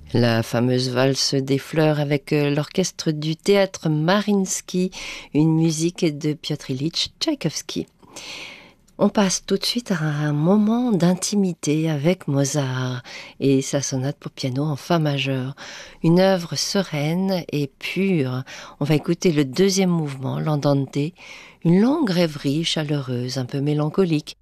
La fameuse valse des fleurs avec l'orchestre du théâtre Mariinsky, une musique de Piotr Ilyich Tchaïkovski. On passe tout de suite à un moment d'intimité avec Mozart et sa sonate pour piano en fa majeur. Une œuvre sereine et pure. On va écouter le deuxième mouvement, l'andante, une longue rêverie chaleureuse, un peu mélancolique,